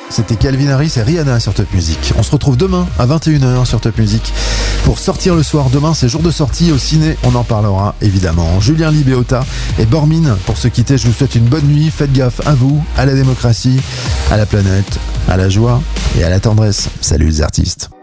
C'était Calvin Harris et Rihanna sur Top Music. On se retrouve demain à 21h sur Top Music pour sortir le soir. Demain, c'est jour de sortie au ciné. On en parlera évidemment. Julien Libéota et Bormine pour se quitter. Je vous souhaite une bonne nuit. Faites gaffe à vous, à la démocratie, à la planète, à la joie et à la tendresse. Salut les artistes.